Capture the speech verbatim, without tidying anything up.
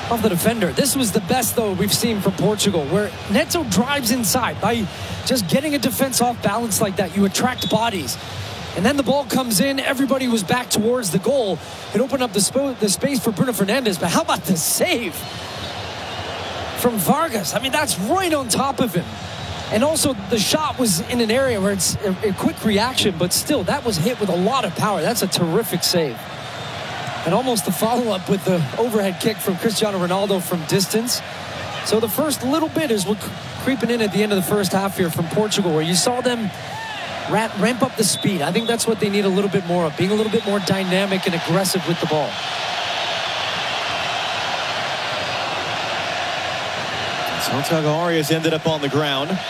of the defender. This was the best, though, we've seen from Portugal, where Neto drives inside. By just getting a defense off balance like that, you attract bodies. And then the ball comes in. Everybody was back towards the goal. It opened up the, sp the space for Bruno Fernandes. But how about the save from Vargas? I mean, that's right on top of him. And also, the shot was in an area where it's a, a quick reaction, but still, that was hit with a lot of power. That's a terrific save. And almost the follow-up with the overhead kick from Cristiano Ronaldo from distance. So the first little bit is what creeping in at the end of the first half here from Portugal, where you saw them ramp, ramp up the speed. I think that's what they need a little bit more of, being a little bit more dynamic and aggressive with the ball. Santiago Arias ended up on the ground.